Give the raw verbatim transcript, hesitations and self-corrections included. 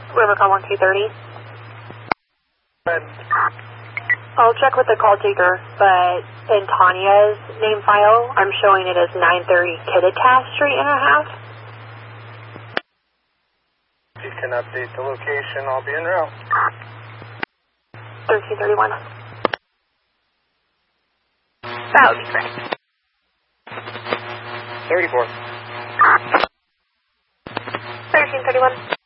Rivercom one two thirty. Good. I'll check with the call taker, but in Tanya's name file, I'm showing it as nine thirty Kittitas Street and a half. If you can update the location, I'll be en route. thirteen thirty-one. That would be correct. thirty-four. thirteen thirty-one.